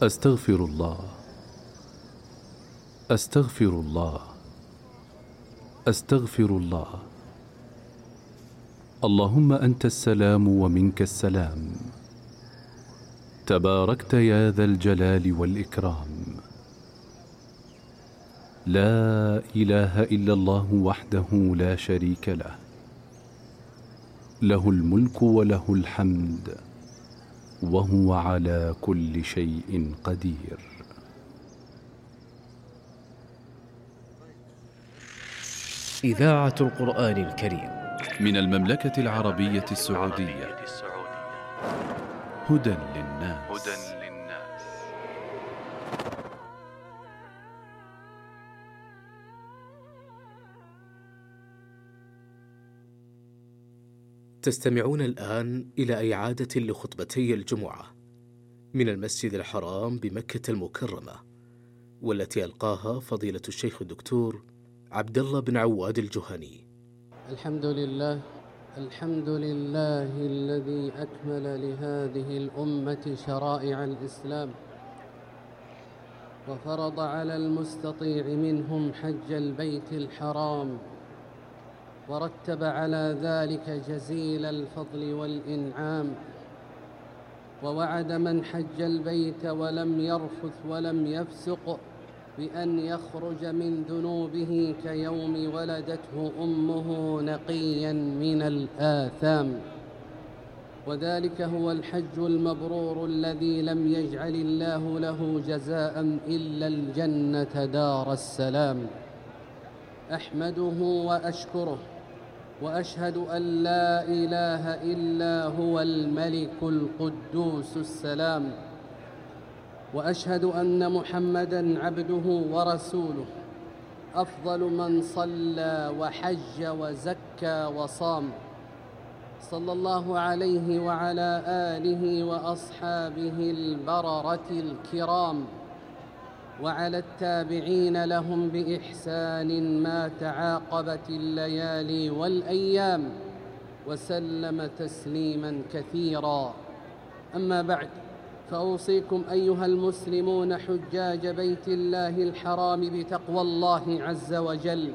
أستغفر الله، أستغفر الله، أستغفر الله. اللهم أنت السلام ومنك السلام، تباركت يا ذا الجلال والإكرام. لا إله إلا الله وحده لا شريك له، له الملك وله الحمد وهو على كل شيء قدير. إذاعة القرآن الكريم من المملكة العربية السعودية. هدى للناس. تستمعون الآن إلى إعادة لخطبتي الجمعة من المسجد الحرام بمكة المكرمة، والتي ألقاها فضيلة الشيخ الدكتور عبد الله بن عواد الجهني. الحمد لله الذي أكمل لهذه الأمة شرائع الإسلام، وفرض على المستطيع منهم حج البيت الحرام، ورتب على ذلك جزيل الفضل والإنعام، ووعد من حج البيت ولم يرفث ولم يفسق بأن يخرج من ذنوبه كيوم ولدته أمه نقيا من الآثام. وذلك هو الحج المبرور الذي لم يجعل الله له جزاء إلا الجنة دار السلام. أحمده وأشكره، وأشهد أن لا إله إلا هو الملك القدوس السلام، وأشهد أن محمدًا عبده ورسوله، أفضل من صلى وحج وزكى وصام، صلى الله عليه وعلى آله وأصحابه البررة الكرام، وعلى التابعين لهم بإحسان ما تعاقبت الليالي والأيام، وسلم تسليماً كثيراً. أما بعد، فأوصيكم أيها المسلمون حجاج بيت الله الحرام بتقوى الله عز وجل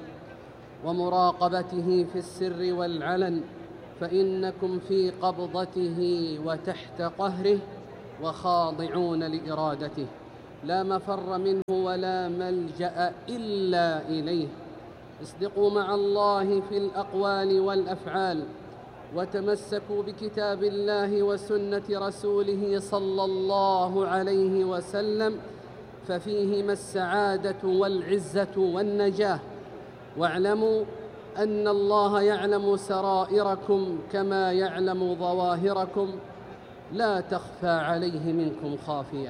ومراقبته في السر والعلن، فإنكم في قبضته وتحت قهره وخاضعون لإرادته، لا مفر منه ولا ملجأ إلا إليه. اصدقوا مع الله في الأقوال والأفعال، وتمسكوا بكتاب الله وسنة رسوله صلى الله عليه وسلم، ففيهما السعادة والعزة والنجاة. واعلموا أن الله يعلم سرائركم كما يعلم ظواهركم، لا تخفى عليه منكم خافية.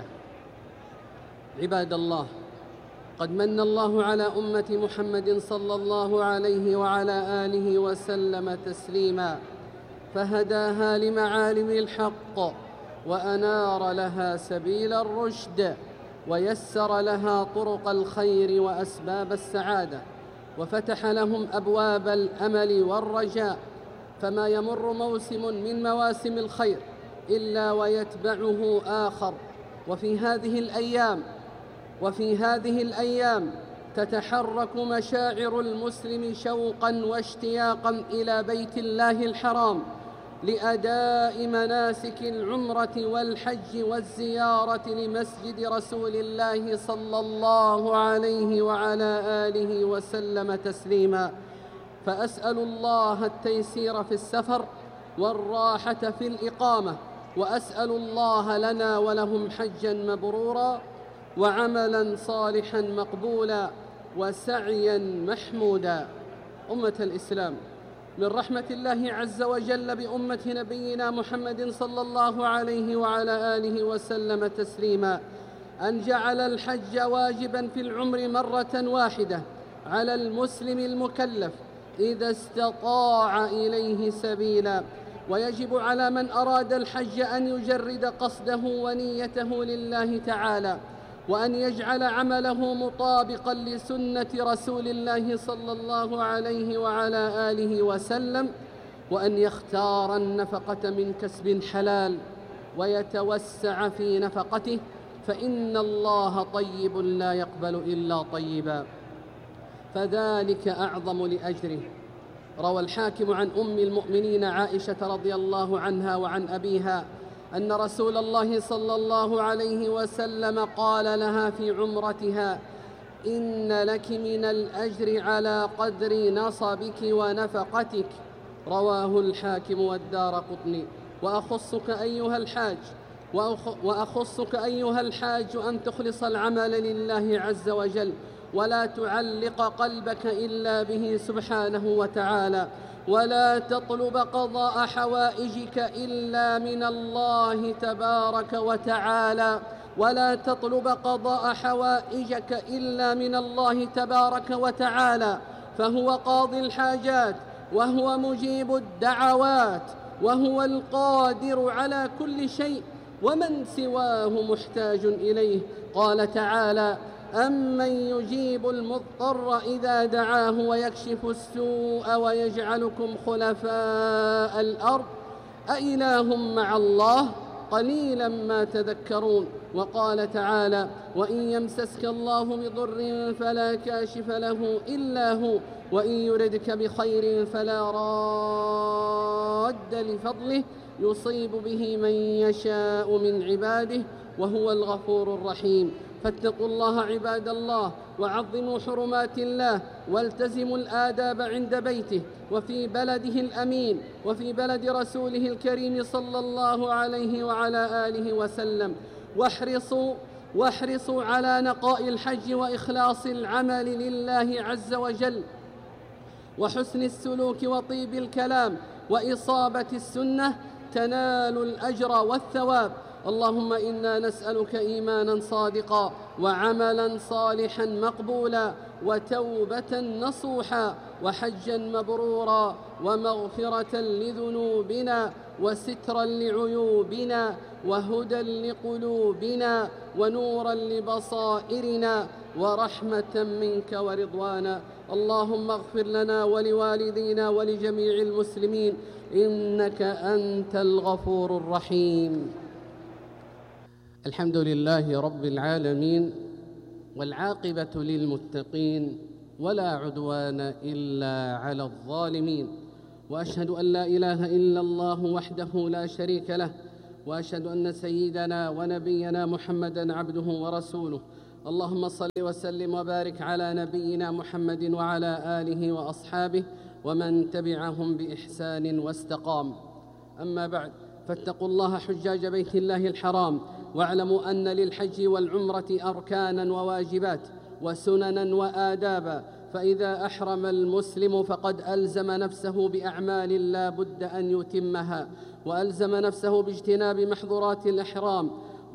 عباد الله، قد من الله على أمة محمد صلى الله عليه وعلى آله وسلم تسليما، فهداها لمعالم الحق، وأنار لها سبيل الرشد، ويسر لها طرق الخير وأسباب السعادة، وفتح لهم أبواب الأمل والرجاء. فما يمر موسم من مواسم الخير إلا ويتبعه آخر. وفي هذه الأيام تتحرك مشاعر المسلم شوقاً واشتياقاً إلى بيت الله الحرام لأداء مناسك العمرة والحج والزيارة لمسجد رسول الله صلى الله عليه وعلى آله وسلم تسليماً. فأسأل الله التيسير في السفر والراحة في الإقامة، وأسأل الله لنا ولهم حجاً مبروراً وعملاً صالحاً مقبولاً وسعياً محموداً. أمة الإسلام، من رحمة الله عز وجل بأمة نبينا محمد صلى الله عليه وعلى آله وسلم تسليماً أن جعل الحج واجباً في العمر مرة واحدة على المسلم المكلف إذا استطاع إليه سبيلاً. ويجب على من أراد الحج أن يجرد قصده ونيته لله تعالى، وأن يجعل عمله مطابقاً لسنة رسول الله صلى الله عليه وعلى آله وسلم، وأن يختار النفقة من كسب حلال ويتوسع في نفقته، فإن الله طيب لا يقبل إلا طيبا، فذلك أعظم لأجره. روى الحاكم عن أم المؤمنين عائشة رضي الله عنها وعن أبيها أن رسول الله صلى الله عليه وسلم قال لها في عمرتها: إن لك من الأجر على قدر نصبك ونفقتك. رواه الحاكم والدارقطني. وأخصك أيها الحاج أن تخلص العمل لله عز وجل، ولا تعلق قلبك إلا به سبحانه وتعالى، ولا تطلب قضاء حوائجك إلا من الله تبارك وتعالى، ولا تطلب قضاء حوائجك إلا من الله تبارك وتعالى، فهو قاضي الحاجات، وهو مجيب الدعوات، وهو القادر على كل شيء، ومن سواه محتاج إليه. قال تعالى: أمن يجيب المضطر إذا دعاه ويكشف السوء ويجعلكم خلفاء الأرض أإله مع الله قليلا ما تذكرون. وقال تعالى: وإن يمسسك الله بضر فلا كاشف له إلا هو، وإن يردك بخير فلا راد لفضله يصيب به من يشاء من عباده وهو الغفور الرحيم. فاتقوا الله عباد الله، وعظموا حرمات الله، والتزموا الآداب عند بيته وفي بلده الأمين وفي بلد رسوله الكريم صلى الله عليه وعلى آله وسلم، واحرصوا على نقاء الحج وإخلاص العمل لله عز وجل، وحسن السلوك وطيب الكلام وإصابة السنة، تنال الأجر والثواب. اللهم إنا نسألك إيمانا صادقا، وعملا صالحا مقبولا، وتوبة نصوحا، وحجا مبرورا، ومغفرة لذنوبنا، وسترا لعيوبنا، وهدى لقلوبنا، ونورا لبصائرنا، ورحمة منك ورضوانا. اللهم اغفر لنا ولوالدينا ولجميع المسلمين، إنك أنت الغفور الرحيم. الحمد لله رب العالمين، والعاقبة للمتقين، ولا عدوان إلا على الظالمين، وأشهد أن لا إله إلا الله وحده لا شريك له، وأشهد أن سيدنا ونبينا محمدًا عبده ورسوله. اللهم صل وسلم وبارك على نبينا محمد وعلى آله وأصحابه ومن تبعهم بإحسان واستقام. أما بعد، فاتقوا الله حجاج بيت الله الحرام، واعلموا أن للحج والعمرة أركانا وواجبات وسننا وآدابا، فإذا أحرم المسلم فقد ألزم نفسه بأعمال لا بد أن يتمها، وألزم نفسه باجتناب محظورات الإحرام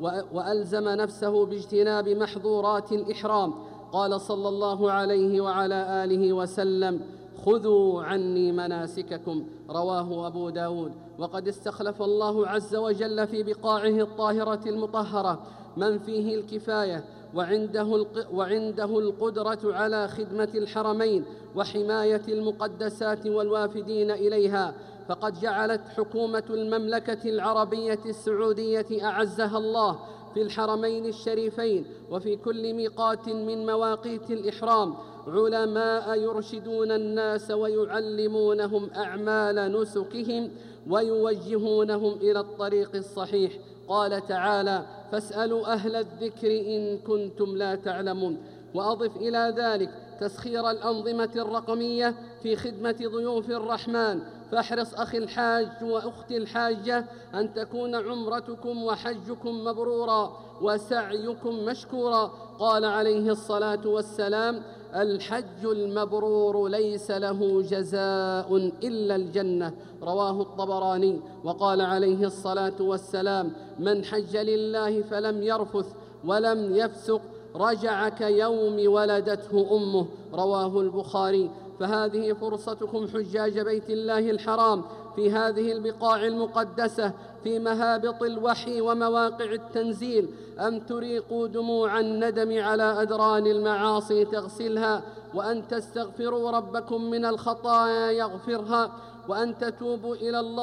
قال صلى الله عليه وعلى آله وسلم: خذوا عني مناسككم. رواه أبو داود. وقد استخلف الله عز وجل في بقاعه الطاهرة المطهرة من فيه الكفاية وعنده القدرة على خدمة الحرمين وحماية المقدسات والوافدين إليها، فقد جعلت حكومة المملكة العربية السعودية أعزها الله في الحرمين الشريفين وفي كل ميقات من مواقيت الإحرام علماء يرشدون الناس ويعلمونهم أعمال نسكهم ويوجهونهم إلى الطريق الصحيح. قال تعالى: فاسألوا أهل الذكر إن كنتم لا تعلمون. وأضف إلى ذلك تسخير الأنظمة الرقمية في خدمة ضيوف الرحمن. فاحرص أخي الحاج وأختي الحاجة أن تكون عمرتكم وحجكم مبرورا وسعيكم مشكورا. قال عليه الصلاة والسلام: الحج المبرور ليس له جزاء إلا الجنة. رواه الطبراني. وقال عليه الصلاة والسلام: من حج لله فلم يرفث ولم يفسق رجع كيوم ولدته أمه. رواه البخاري. فهذه فرصتكم حجاج بيت الله الحرام في هذه البقاع المقدسة في مهابط الوحي ومواقع التنزيل أن تريقوا دموع الندم على أدران المعاصي تغسلها، وأن تستغفروا ربكم من الخطايا يغفرها، وأن تتوبوا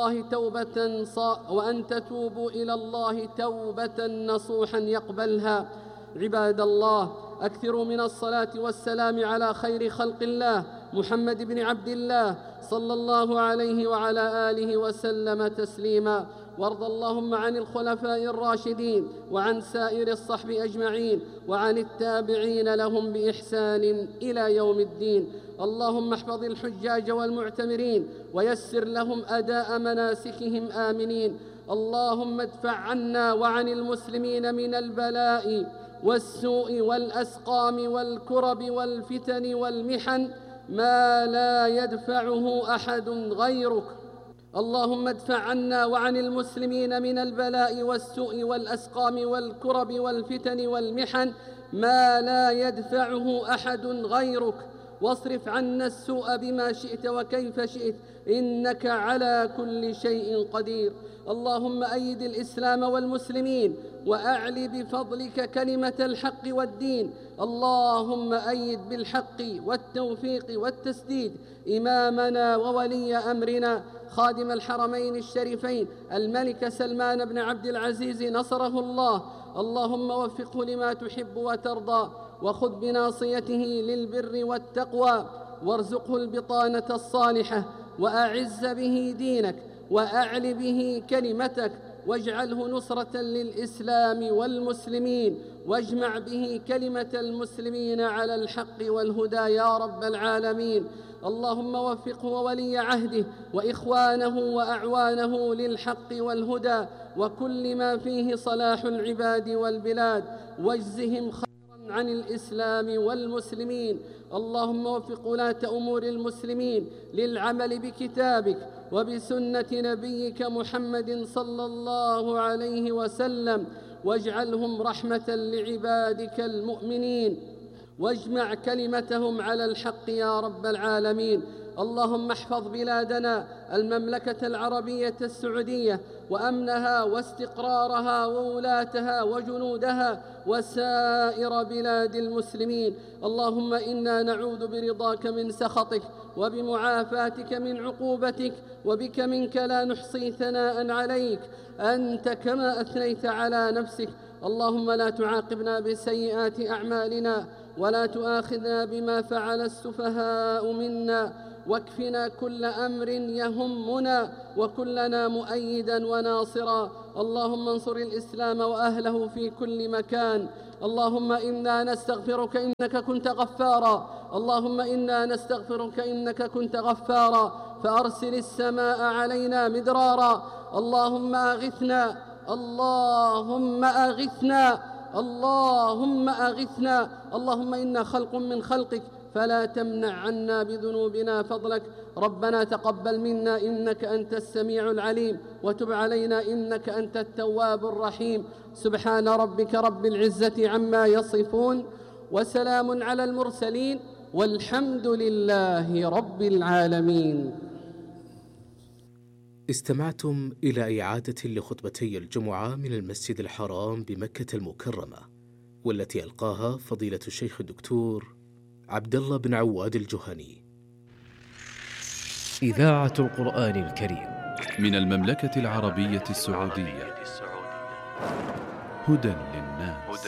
إلى الله توبة نصوحا يقبلها. عباد الله، أكثروا من الصلاة والسلام على خير خلق الله محمد بن عبد الله صلى الله عليه وعلى آله وسلم تسليما. وارض اللهم عن الخلفاء الراشدين وعن سائر الصحب أجمعين وعن التابعين لهم بإحسان إلى يوم الدين. اللهم احفظ الحجاج والمعتمرين ويسر لهم أداء مناسكهم آمنين. اللهم ادفع عنا وعن المسلمين من البلاء والسوء والأسقام والكرب والفتن والمحن ما لا يدفعه أحد غيرك. اللهم ادفع عنا وعن المسلمين من البلاء والسوء والأسقام والكرب والفتن والمحن ما لا يدفعه أحد غيرك، واصرف عنا السوء بما شئت وكيف شئت، إنك على كل شيء قدير. اللهم أيد الإسلام والمسلمين وأعل بفضلك كلمة الحق والدين. اللهم أيد بالحق والتوفيق والتسديد إمامنا وولي أمرنا خادم الحرمين الشريفين الملك سلمان بن عبد العزيز نصره الله. اللهم وفقه لما تحب وترضى، وخذ بناصيته للبر والتقوى، وارزقه البطانة الصالحة، وأعز به دينك وأعل به كلمتك، واجعله نصرة للإسلام والمسلمين، واجمع به كلمة المسلمين على الحق والهدى يا رب العالمين. اللهم وفقه وولي عهده وإخوانه وأعوانه للحق والهدى وكل ما فيه صلاح العباد والبلاد، واجزهم خيرا عن الإسلام والمسلمين. اللهم وفق ولاة أمور المسلمين للعمل بكتابك وبسنة نبيك محمد صلى الله عليه وسلم، واجعلهم رحمة لعبادك المؤمنين، واجمع كلمتهم على الحق يا رب العالمين. اللهم احفظ بلادنا المملكة العربية السعودية وأمنها واستقرارها وولاتها وجنودها وسائر بلاد المسلمين. اللهم إنا نعوذ برضاك من سخطك وبمعافاتك من عقوبتك، وبك منك لا نحصي ثناء عليك أنت كما أثنيت على نفسك. اللهم لا تعاقبنا بسيئات أعمالنا ولا تؤاخذنا بما فعل السفهاء منا، واكفنا كل أمر يهمنا وكلنا مؤيدا وناصرا. اللهم انصر الإسلام وأهله في كل مكان. اللهم إنا نستغفرك إنك كنت غفارا، اللهم إنا نستغفرك إنك كنت غفارا، فأرسل السماء علينا مدرارا. اللهم أغثنا، اللهم أغثنا، اللهم أغثنا. اللهم إنا خلق من خلقك فلا تمنع عنا بذنوبنا فضلك. ربنا تقبل منا إنك أنت السميع العليم، وتب علينا إنك أنت التواب الرحيم. سبحان ربك رب العزة عما يصفون، وسلام على المرسلين، والحمد لله رب العالمين. استمعتم إلى إعادة لخطبتي الجمعة من المسجد الحرام بمكة المكرمة، والتي ألقاها فضيلة الشيخ الدكتور عبد الله بن عواد الجهني. إذاعة القرآن الكريم من المملكة العربية السعودية، هدى للناس.